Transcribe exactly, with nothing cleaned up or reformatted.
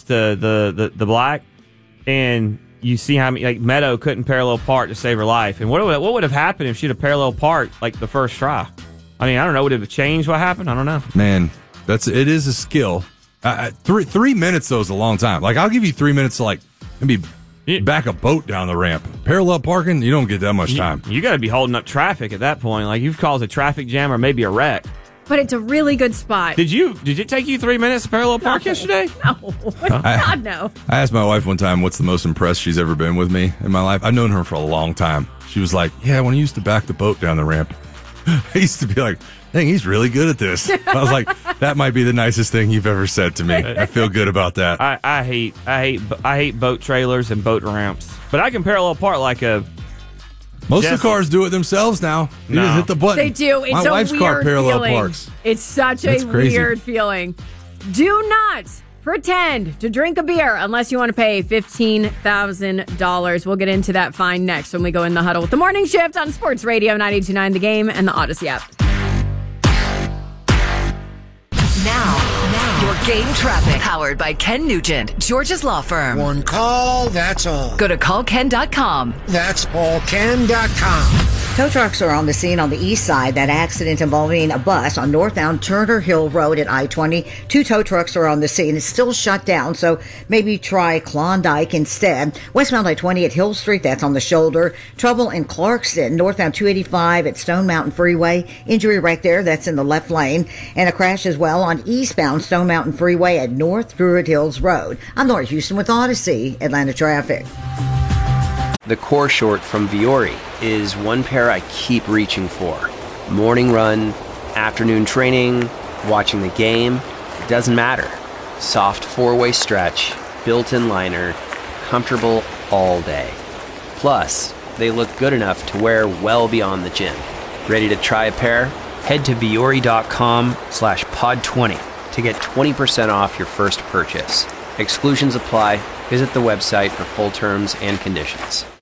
the the the, the black, and you see how many, like Meadow couldn't parallel park to save her life. And what would, what would have happened if she'd have parallel parked like the first try? I mean, I don't know. Would it have changed what happened? I don't know. Man, that's it is a skill. Uh, three three minutes though is a long time. Like I'll give you three minutes to like maybe yeah. back a boat down the ramp. Parallel parking, you don't get that much time. You, you got to be holding up traffic at that point. Like you've caused a traffic jam or maybe a wreck. But it's a really good spot. Did you? Did it take you three minutes to parallel park no. yesterday? No. God, I, no. I asked my wife one time what's the most impressed she's ever been with me in my life. I've known her for a long time. She was like, yeah, when I used to back the boat down the ramp, I used to be like, dang, he's really good at this. I was like, that might be the nicest thing you've ever said to me. I feel good about that. I, I hate, I hate, I hate boat trailers and boat ramps. But I can parallel park like a. Most Jesse. of the cars do it themselves now. You no. just hit the button. They do. It's My a wife's weird car parallel feeling. parks. It's such That's a crazy. weird feeling. Do not pretend to drink a beer unless you want to pay fifteen thousand dollars. We'll get into that fine next when we go in the huddle with the morning shift on Sports Radio ninety-two point nine The Game and the Odyssey app. Now, now, your game traffic. Powered by Ken Nugent, George's Law Firm. One call, that's all. Go to call ken dot com. That's all ken dot com. Tow trucks are on the scene on the east side. That accident involving a bus on northbound Turner Hill Road at I twenty. Two tow trucks are on the scene. It's still shut down, so maybe try Klondike instead. Westbound I twenty at Hill Street, that's on the shoulder. Trouble in Clarkston, northbound two eighty-five at Stone Mountain Freeway. Injury right there, that's in the left lane. And a crash as well on eastbound Stone Mountain Freeway at North Druid Hills Road. I'm Laura Houston with Odyssey, Atlanta Traffic. The core short from Vuori is one pair I keep reaching for. Morning run, afternoon training, watching the game, it doesn't matter. Soft four-way stretch, built-in liner, comfortable all day. Plus, they look good enough to wear well beyond the gym. Ready to try a pair? Head to vuori.com slash pod 20 to get twenty percent off your first purchase. Exclusions apply. Visit the website for full terms and conditions.